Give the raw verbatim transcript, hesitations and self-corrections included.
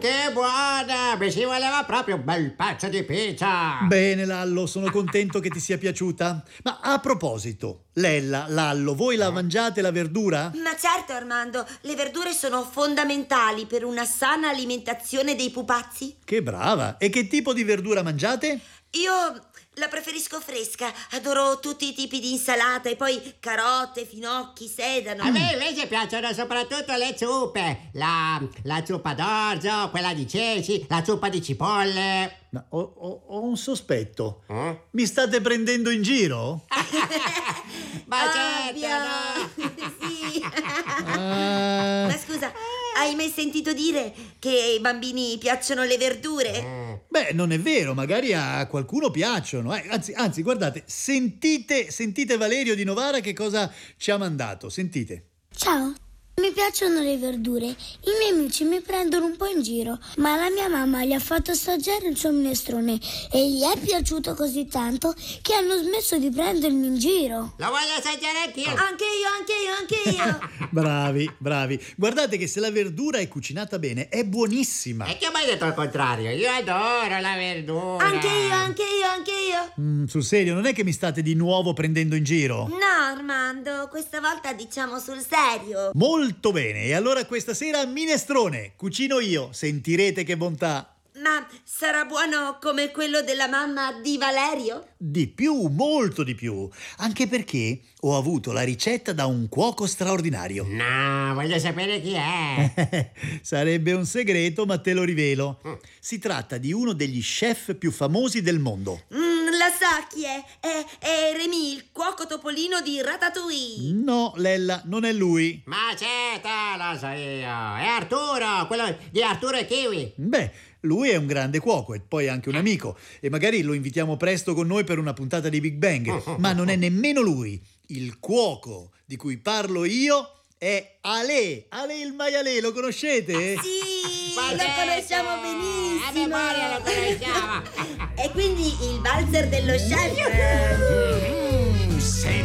che buona! Mi ci voleva proprio un bel pezzo di pizza! Bene, Lallo, sono contento che ti sia piaciuta. Ma a proposito, Lella, Lallo, voi la mangiate la verdura? Ma certo, Armando, le verdure sono fondamentali per una sana alimentazione dei pupazzi. Che brava! E che tipo di verdura mangiate? Io la preferisco fresca, adoro tutti i tipi di insalata e poi carote, finocchi, sedano. A me invece piacciono soprattutto le zuppe, la, la zuppa d'orzo, quella di ceci, la zuppa di cipolle. Ma ho, ho- ho un sospetto. Eh? Mi state prendendo in giro? Ma certo, Abbia. no! Sì. Ah, Ma scusa, hai mai sentito dire che ai bambini piacciono le verdure? beh, non è vero, magari a qualcuno piacciono. eh. Anzi, anzi, guardate, sentite, sentite Valerio di Novara che cosa ci ha mandato. Sentite. Ciao, mi piacciono le verdure. I miei amici mi prendono un po' in giro, ma la mia mamma gli ha fatto assaggiare il suo minestrone e gli è piaciuto così tanto che hanno smesso di prendermi in giro. Lo voglio assaggiare anch'io! Anche io, anche io, anche io. Bravi, bravi. Guardate che se la verdura è cucinata bene, è buonissima. E che ho mai detto il contrario? Io adoro la verdura! Anche io, anche io, anche io. Mm, sul serio, non è che mi state di nuovo prendendo in giro? No, Armando, questa volta diciamo sul serio. Molto bene, e allora questa sera minestrone, cucino io, sentirete che bontà. Ma sarà buono come quello della mamma di Valerio? Di più, molto di più, anche perché ho avuto la ricetta da un cuoco straordinario. No, voglio sapere chi è! Sarebbe un segreto, ma te lo rivelo. Si tratta di uno degli chef più famosi del mondo. Mm, la sa chi è? È, è Remy, il cuoco topolino di Ratatouille. No, Lella, non è lui. Ma certo, lo so io! È Arturo, quello di Arturo e Kiwi! Beh, lui è un grande cuoco e poi anche un amico e magari lo invitiamo presto con noi per una puntata di Big Bang, ma non è nemmeno lui. Il cuoco di cui parlo io è Ale. Ale il maialè, lo conoscete? Sì, Ma lo certo! conosciamo A benissimo. memoria lo conosciamo! E quindi il valzer dello chef. Mm, se